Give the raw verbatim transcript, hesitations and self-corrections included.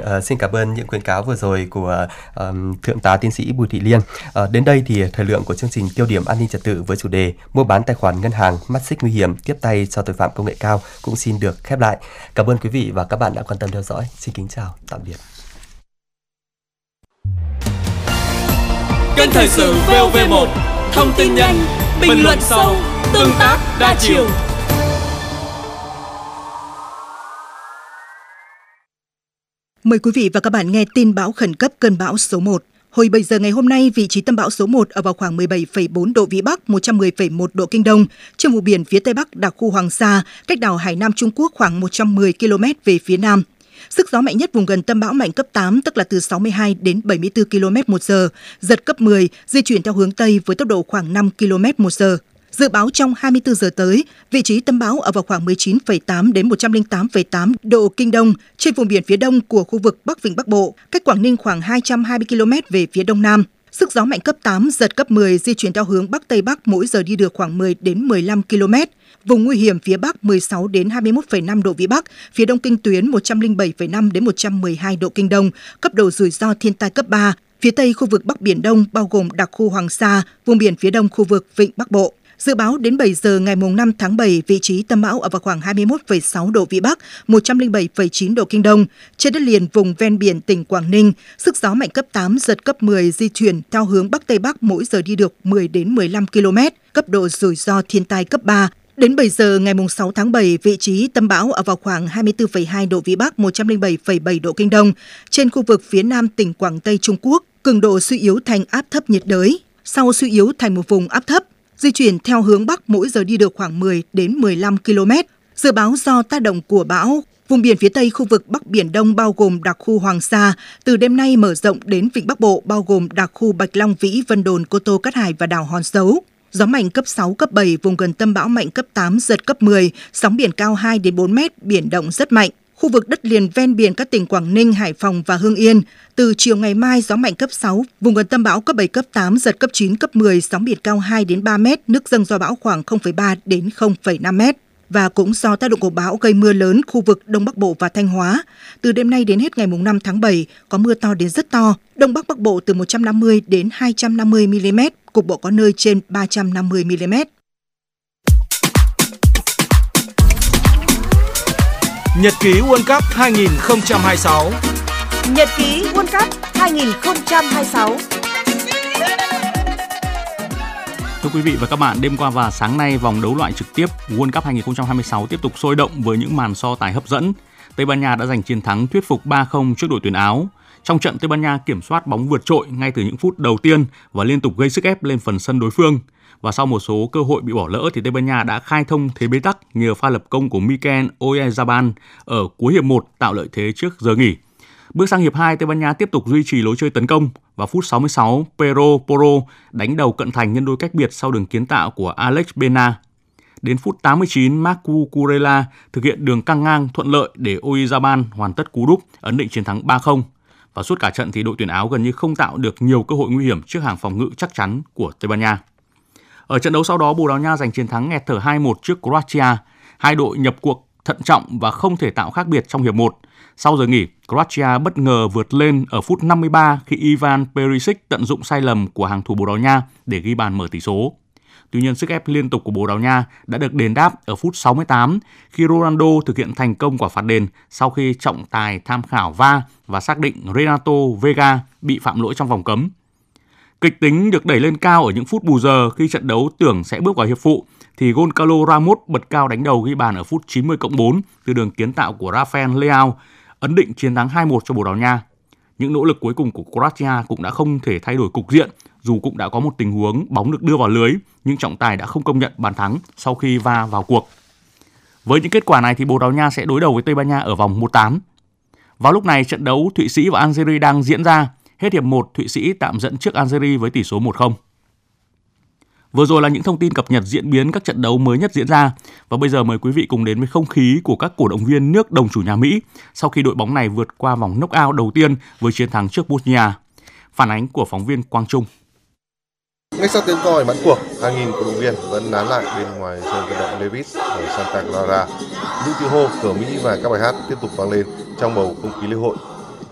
uh, xin cảm ơn những khuyến cáo vừa rồi của uh, Thượng tá Tiến sĩ Bùi Thị Liên. Uh, đến đây thì thời lượng của chương trình Tiêu điểm an ninh trật tự với chủ đề mua bán tài khoản ngân hàng, mắt xích nguy hiểm, tiếp tay cho tội phạm công nghệ cao cũng xin được khép lại. Cảm ơn quý vị và các bạn đã quan tâm theo dõi. Xin kính chào, tạm biệt. Kênh thời sự vê o vê một, thông tin nhanh, bình luận sâu, tương tác đa chiều. Mời quý vị và các bạn nghe tin bão khẩn cấp cơn bão số một. Hồi bảy giờ ngày hôm nay, vị trí tâm bão số một ở vào khoảng mười bảy phẩy bốn độ Vĩ Bắc, một trăm mười phẩy một độ Kinh Đông, trên vùng biển phía Tây Bắc đặc khu Hoàng Sa, cách đảo Hải Nam Trung Quốc khoảng một trăm mười ki lô mét về phía Nam. Sức gió mạnh nhất vùng gần tâm bão mạnh cấp tám, tức là từ sáu mươi hai đến bảy mươi tư ki lô mét một giờ, giật cấp mười, di chuyển theo hướng Tây với tốc độ khoảng năm ki lô mét một giờ. Dự báo trong hai mươi tư giờ tới, vị trí tâm bão ở vào khoảng mười chín phẩy tám đến một trăm lẻ tám phẩy tám độ Kinh Đông, trên vùng biển phía đông của khu vực Bắc Vịnh Bắc Bộ, cách Quảng Ninh khoảng hai trăm hai mươi ki lô mét về phía đông nam. Sức gió mạnh cấp tám, giật cấp mười, di chuyển theo hướng Bắc Tây Bắc, mỗi giờ đi được khoảng mười đến mười lăm ki lô mét. Vùng nguy hiểm phía Bắc mười sáu đến hai mươi mốt phẩy năm độ Vĩ Bắc, phía đông kinh tuyến một trăm lẻ bảy phẩy năm đến một trăm mười hai độ Kinh Đông, cấp độ rủi ro thiên tai cấp ba. Phía Tây khu vực Bắc Biển Đông bao gồm đặc khu Hoàng Sa, vùng biển phía đông khu vực Vịnh Bắc Bộ. Dự báo đến bảy giờ ngày năm tháng bảy, vị trí tâm bão ở vào khoảng hai mươi mốt phẩy sáu độ Vĩ Bắc, một trăm lẻ bảy phẩy chín độ Kinh Đông, trên đất liền vùng ven biển tỉnh Quảng Ninh, sức gió mạnh cấp tám, giật cấp mười, di chuyển theo hướng Bắc Tây Bắc, mỗi giờ đi được mười đến mười lăm ki lô mét, cấp độ rủi ro thiên tai cấp ba. Đến bảy giờ ngày sáu tháng bảy, vị trí tâm bão ở vào khoảng hai mươi tư phẩy hai độ Vĩ Bắc, một trăm lẻ bảy phẩy bảy độ Kinh Đông, trên khu vực phía nam tỉnh Quảng Tây Trung Quốc, cường độ suy yếu thành áp thấp nhiệt đới, sau suy yếu thành một vùng áp thấp, di chuyển theo hướng Bắc, mỗi giờ đi được khoảng mười đến mười lăm ki lô mét. Dự báo do tác động của bão, vùng biển phía Tây khu vực Bắc Biển Đông bao gồm đặc khu Hoàng Sa, từ đêm nay mở rộng đến Vịnh Bắc Bộ bao gồm đặc khu Bạch Long Vĩ, Vân Đồn, Cô Tô, Cát Hải và đảo Hòn Sấu. Gió mạnh cấp sáu, cấp bảy, vùng gần tâm bão mạnh cấp tám, giật cấp mười, sóng biển cao hai đến bốn mét, biển động rất mạnh. Khu vực đất liền ven biển các tỉnh Quảng Ninh, Hải Phòng và Hưng Yên, từ chiều ngày mai gió mạnh cấp sáu, vùng gần tâm bão cấp bảy, cấp tám, giật cấp chín, cấp mười, sóng biển cao hai đến ba mét, nước dâng do bão khoảng không phẩy ba đến không phẩy năm mét. Và cũng do tác động của bão gây mưa lớn khu vực Đông Bắc Bộ và Thanh Hóa, từ đêm nay đến hết ngày năm tháng bảy có mưa to đến rất to, Đông Bắc Bắc Bộ từ một trăm năm mươi đến hai trăm năm mươi mi li mét, cục bộ có nơi trên ba trăm năm mươi mi li mét. Nhật ký World Cup hai không hai sáu. Nhật ký World Cup hai không hai sáu. Thưa quý vị và các bạn, đêm qua và sáng nay vòng đấu loại trực tiếp World Cup hai không hai sáu tiếp tục sôi động với những màn so tài hấp dẫn. Tây Ban Nha đã giành chiến thắng thuyết phục ba không trước đội tuyển Áo. Trong trận, Tây Ban Nha kiểm soát bóng vượt trội ngay từ những phút đầu tiên và liên tục gây sức ép lên phần sân đối phương. Và sau một số cơ hội bị bỏ lỡ thì Tây Ban Nha đã khai thông thế bế tắc nhờ pha lập công của Mikel Oyarzabal ở cuối hiệp một tạo lợi thế trước giờ nghỉ. Bước sang hiệp hai, Tây Ban Nha tiếp tục duy trì lối chơi tấn công. Vào phút sáu mươi sáu, Pedro Porro đánh đầu cận thành nhân đôi cách biệt sau đường kiến tạo của Alex Bena. Đến phút tám mươi chín, Marcu Kurela thực hiện đường căng ngang thuận lợi để Oyarzabal hoàn tất cú đúp ấn định chiến thắng ba không. Và suốt cả trận thì đội tuyển Áo gần như không tạo được nhiều cơ hội nguy hiểm trước hàng phòng ngự chắc chắn của Tây Ban Nha. Ở trận đấu sau đó, Bồ Đào Nha giành chiến thắng nghẹt thở hai một trước Croatia. Hai đội nhập cuộc thận trọng và không thể tạo khác biệt trong hiệp một. Sau giờ nghỉ, Croatia bất ngờ vượt lên ở phút năm mươi ba khi Ivan Perisic tận dụng sai lầm của hàng thủ Bồ Đào Nha để ghi bàn mở tỷ số. Tuy nhiên, sức ép liên tục của Bồ Đào Nha đã được đền đáp ở phút sáu mươi tám khi Ronaldo thực hiện thành công quả phạt đền sau khi trọng tài tham khảo vê a rờ và xác định Renato Vega bị phạm lỗi trong vòng cấm. Kịch tính được đẩy lên cao ở những phút bù giờ khi trận đấu tưởng sẽ bước vào hiệp phụ thì Goncalo Ramos bật cao đánh đầu ghi bàn ở phút chín mươi cộng bốn từ đường kiến tạo của Rafael Leao, ấn định chiến thắng hai một cho Bồ Đào Nha. Những nỗ lực cuối cùng của Croatia cũng đã không thể thay đổi cục diện, dù cũng đã có một tình huống bóng được đưa vào lưới, nhưng trọng tài đã không công nhận bàn thắng sau khi vê a rờ vào cuộc. Với những kết quả này thì Bồ Đào Nha sẽ đối đầu với Tây Ban Nha ở vòng một tám. Vào lúc này, trận đấu Thụy Sĩ và Algeria đang diễn ra. Hết hiệp một, Thụy Sĩ tạm dẫn trước Algeria với tỷ số một không. Vừa rồi là những thông tin cập nhật diễn biến các trận đấu mới nhất diễn ra. Và bây giờ mời quý vị cùng đến với không khí của các cổ động viên nước đồng chủ nhà Mỹ sau khi đội bóng này vượt qua vòng knock-out đầu tiên với chiến thắng trước Bosnia. Phản ánh của phóng viên Quang Trung. Ngay sau tiếng còi mãn cuộc, hàng nghìn cổ động viên vẫn nán lại bên ngoài sân vận động Levi's ở Santa Clara. Những tiếng hô cờ Mỹ và các bài hát tiếp tục vang lên trong bầu không khí lễ hội.